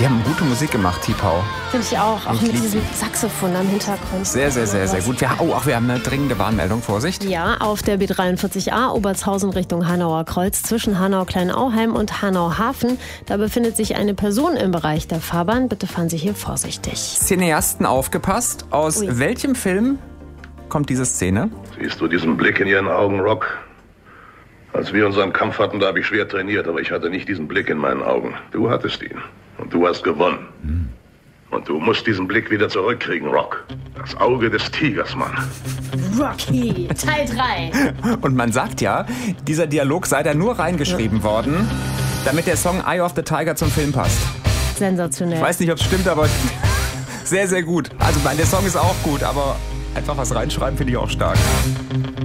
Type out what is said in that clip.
Die haben gute Musik gemacht, Tipau. Finde ich auch. Auch mit diesem Saxophon am Hintergrund. Sehr, sehr, sehr, sehr gut. Wir haben eine dringende Warnmeldung. Vorsicht. Ja, auf der B43a Obertshausen Richtung Hanauer Kreuz zwischen Hanau-Kleinauheim und Hanau-Hafen. Da befindet sich eine Person im Bereich der Fahrbahn. Bitte fahren Sie hier vorsichtig. Cineasten aufgepasst. Aus welchem Film kommt diese Szene? Siehst du diesen Blick in ihren Augen, Rock? Als wir unseren Kampf hatten, da habe ich schwer trainiert, aber ich hatte nicht diesen Blick in meinen Augen. Du hattest ihn. Und du hast gewonnen. Und du musst diesen Blick wieder zurückkriegen, Rock. Das Auge des Tigers, Mann. Rocky, Teil 3. Und man sagt ja, dieser Dialog sei da nur reingeschrieben worden, damit der Song Eye of the Tiger zum Film passt. Sensationell. Ich weiß nicht, ob es stimmt, aber sehr, sehr gut. Also der Song ist auch gut, aber einfach was reinschreiben finde ich auch stark.